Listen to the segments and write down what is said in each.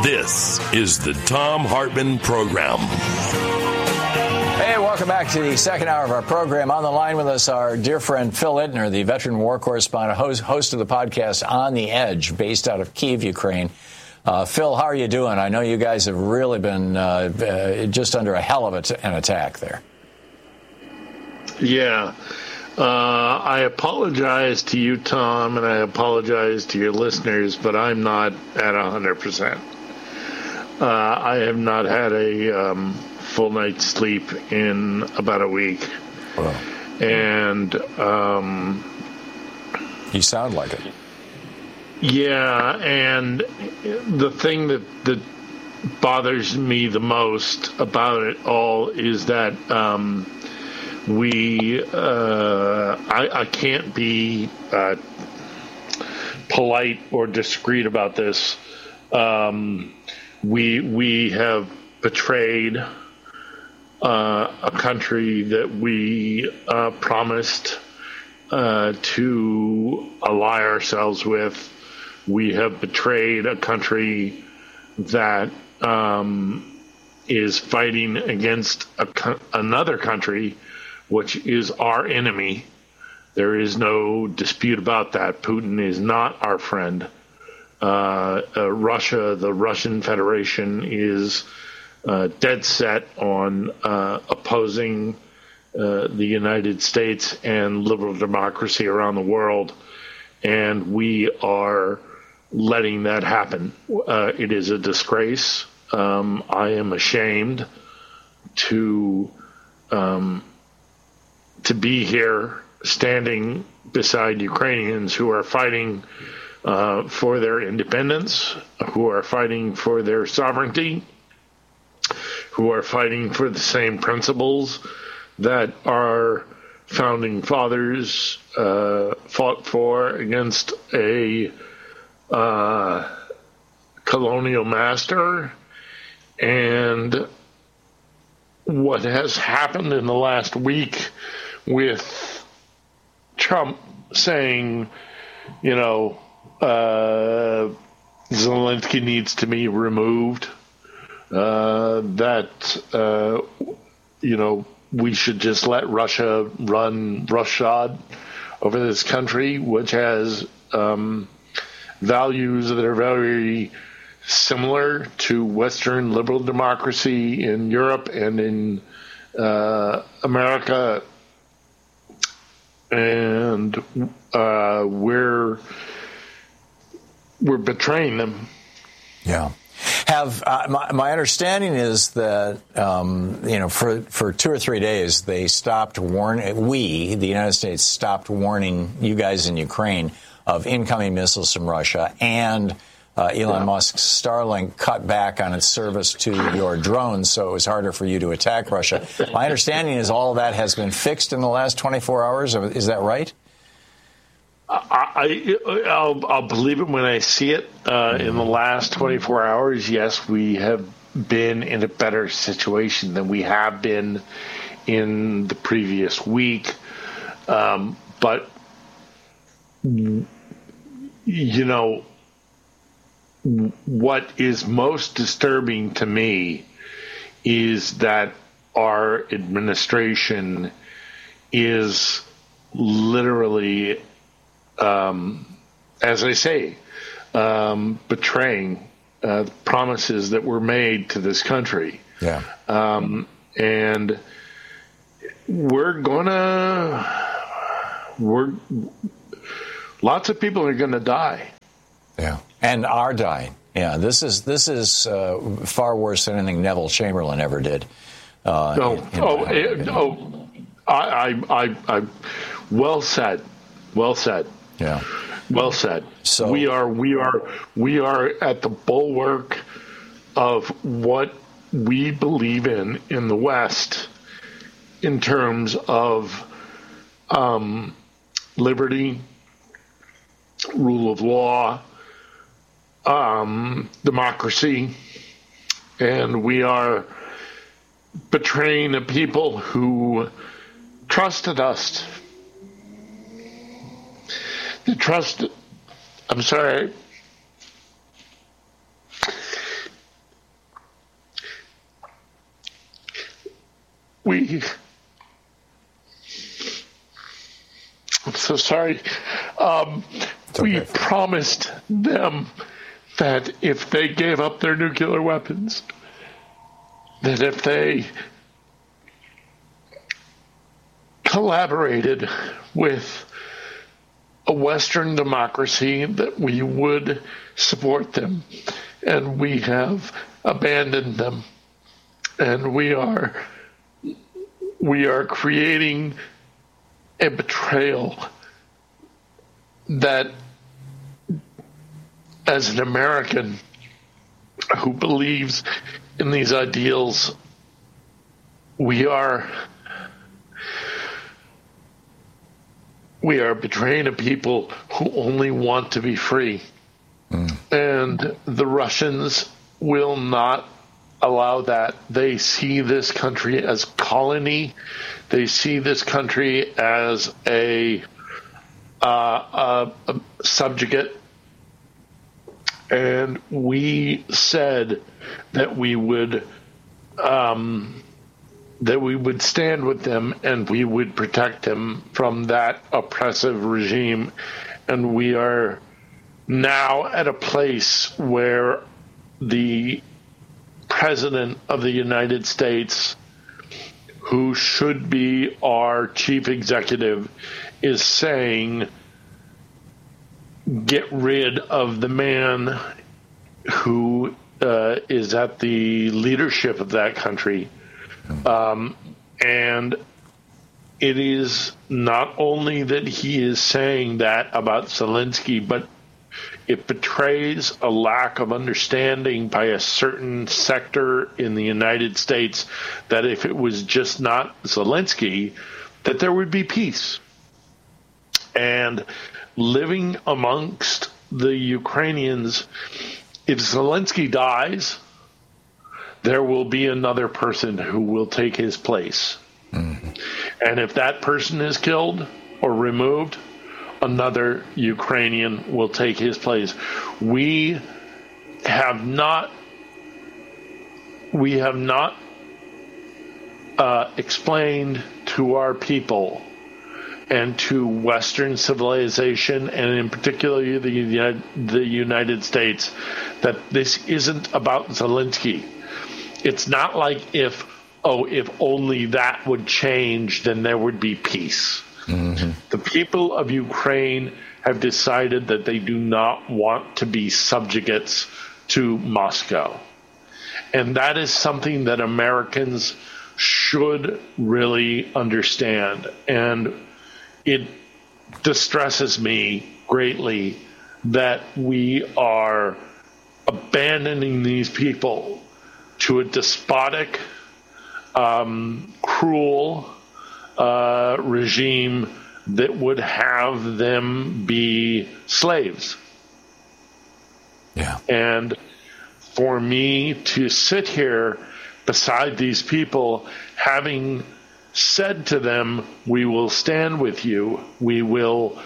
This is the Thom Hartmann Program. Hey, welcome back to the second hour of our program. On the line with us, our dear friend Phil Ittner, the veteran war correspondent, host of the podcast On the Edge, based out of Kyiv, Ukraine. Phil, how are you doing? I know you guys have really been just under a hell of an attack there. Yeah. I apologize to you, Tom, and I apologize to your listeners, but I'm not at 100%. I have not had a full night's sleep in about a week. Wow. And you sound like it. Yeah, and the thing that bothers me the most about it all is that I can't be polite or discreet about this. We have betrayed a country that we promised to ally ourselves with. We have betrayed a country that is fighting against another country, which is our enemy. There is no dispute about that. Putin is not our friend. Russia, the Russian Federation, is dead set on opposing the United States and liberal democracy around the world, and we are letting that happen. It is a disgrace. I am ashamed to be here standing beside Ukrainians who are fighting for their independence, who are fighting for their sovereignty, who are fighting for the same principles that our founding fathers fought for against a colonial master. And what has happened in the last week with Trump saying, Zelensky needs to be removed, we should just let Russia run roughshod over this country, which has values that are very similar to Western liberal democracy in Europe and in America. And we're betraying them. Yeah. My understanding is that for 2 or 3 days they stopped warning. The United States, stopped warning you guys in Ukraine of incoming missiles from Russia, and Elon Musk's Starlink cut back on its service to your drones, so it was harder for you to attack Russia. My understanding is all of that has been fixed in the last 24 hours. Is that right? I'll believe it when I see it. In the last 24 hours, yes, we have been in a better situation than we have been in the previous week. But, what is most disturbing to me is that our administration is literally, as I say, betraying promises that were made to this country. Yeah. And lots of people are going to die. Yeah. And are dying. Yeah. This is far worse than anything Neville Chamberlain ever did. I well said. Well said. Yeah. Well said. So we are at the bulwark of what we believe in the West in terms of liberty, rule of law, democracy, and we are betraying the people who trusted us. I'm so sorry. We promised them that if they gave up their nuclear weapons, that if they collaborated with a Western democracy, that we would support them. And we have abandoned them. And we are creating a betrayal that, as an American who believes in these ideals, we are betraying a people who only want to be free. And the Russians will not allow that. They see this country as colony. They see this country as a subjugate. And we said that we would stand with them and we would protect them from that oppressive regime. And we are now at a place where the President of the United States, who should be our chief executive, is saying, get rid of the man who is at the leadership of that country. And it is not only that he is saying that about Zelensky, but it betrays a lack of understanding by a certain sector in the United States that if it was just not Zelensky, that there would be peace. And living amongst the Ukrainians, if Zelensky dies, there will be another person who will take his place. Mm-hmm. And if that person is killed or removed, another Ukrainian will take his place. We have not explained to our people and to Western civilization, and in particular the United States, that this isn't about Zelensky. It's not like if only that would change, then there would be peace. Mm-hmm. The people of Ukraine have decided that they do not want to be subjugates to Moscow. And that is something that Americans should really understand. And it distresses me greatly that we are abandoning these people to a despotic, cruel regime that would have them be slaves. Yeah. And for me to sit here beside these people, having said to them, we will stand with you, we will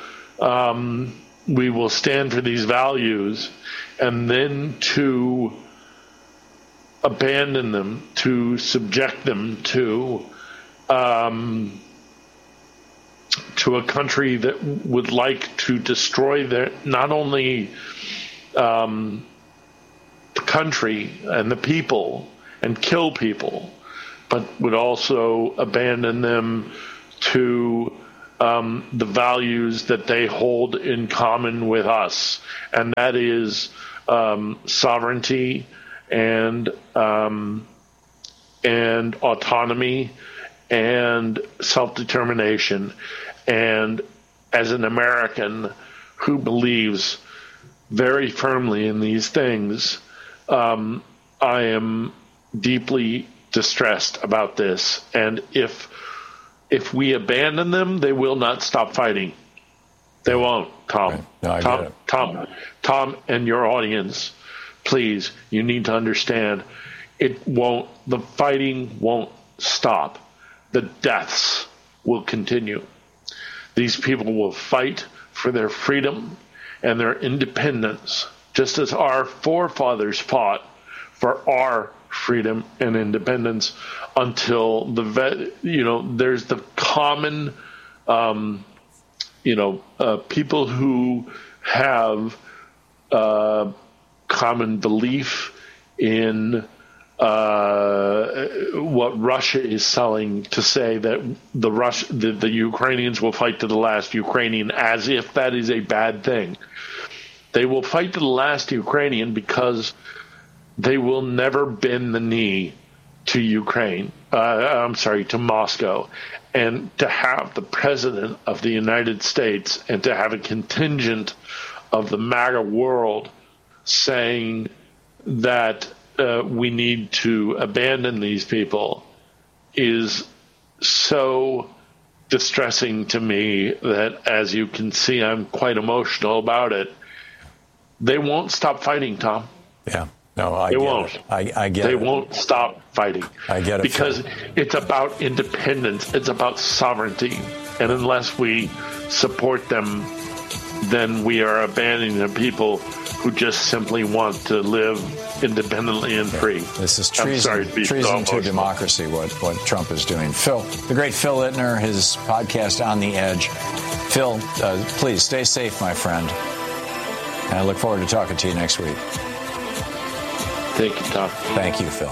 stand for these values, and then to abandon them, to subject them to a country that would like to destroy not only the country and the people and kill people, but would also abandon them to the values that they hold in common with us, and that is sovereignty and autonomy and self-determination. And as an American who believes very firmly in these things, I am deeply distressed about this. And if we abandon them, they will not stop fighting. They won't, Tom. Right. No, I get it. Tom, and your audience, please, you need to understand, the fighting won't stop. The deaths will continue. These people will fight for their freedom and their independence, just as our forefathers fought for our freedom and independence until there's the common, people who have common belief in what Russia is selling, to say that the Ukrainians will fight to the last Ukrainian, as if that is a bad thing. They will fight to the last Ukrainian because they will never bend the knee to Ukraine. To Moscow. And to have the president of the United States and to have a contingent of the MAGA world saying that we need to abandon these people is so distressing to me that, as you can see, I'm quite emotional about it. They won't stop fighting, Tom. Yeah. No, I get it. They won't stop fighting. I get it. Because it's about independence. It's about sovereignty. And unless we support them, then we are abandoning the people who just simply want to live independently and free. This is treason to democracy, what Trump is doing. Phil, the great Phil Ittner, his podcast On the Edge. Phil, please stay safe, my friend. And I look forward to talking to you next week. Thank you, Tom. Thank you, Phil.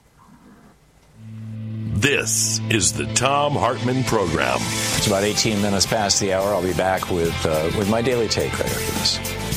This is the Thom Hartmann Program. It's about 18 minutes past the hour. I'll be back with my daily take right after this.